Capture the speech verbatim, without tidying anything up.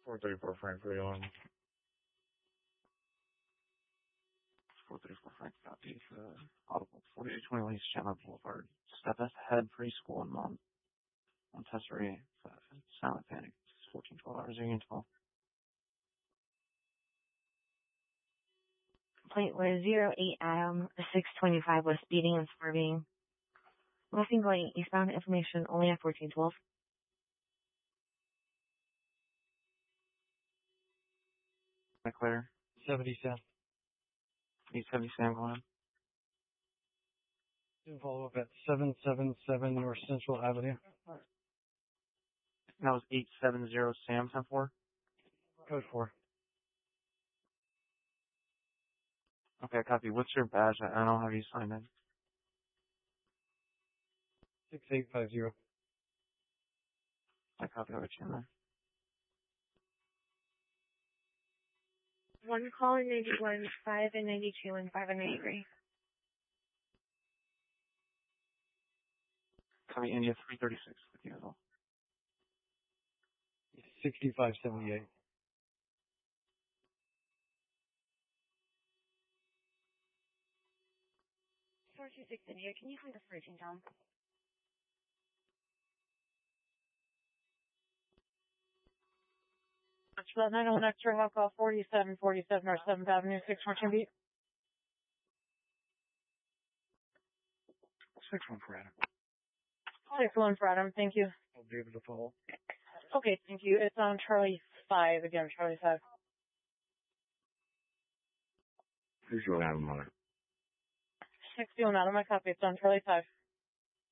four thirty-four Frankfurt on. four thirty-four Frankfurt, copy. Uh, Audible, forty-eight twenty-one East Chandler Boulevard. Step Ahead Preschool in Mont Montessori. Uh, Silent Panic. fourteen twelve hours, Union twelve. Complaint was zero eight Adam, six twenty-five was speeding and swerving. Nothing going eastbound, information only at fourteen twelve. Am I clear? seventy Sam. eight seventy Sam, go ahead. You can follow up at seven seven seven North Central Avenue. That was eight seven zero Sam, ten four? Code four. Okay, copy. What's your badge? I don't have you signed in. six eight five zero. I copy what you in there. One call in ninety-one, five and ninety-two, and five and ninety-three. Copy India three thirty-six with you as well. sixty-five seventy-eight. four two six India, can you find the Virgin Town? That's nine oh one extra, Hawk call forty-seven forty-seven North seventh Avenue, six fourteen beat. six one for Adam. six one for Adam, thank you. I'll be able to follow. Okay, thank you. It's on Charlie five, again, Charlie five. Please go Adam on it. sixty-one Adam, I copy. It's on Charlie five.